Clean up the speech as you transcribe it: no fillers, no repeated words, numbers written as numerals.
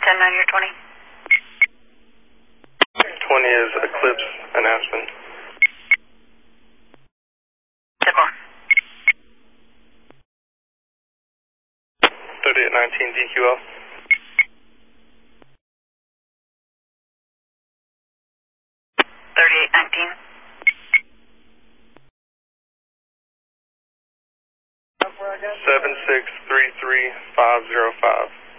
10-9, you're 20. 20 is Eclipse and Aspen. 10-4. 3819 DQL. 3819. 7633505.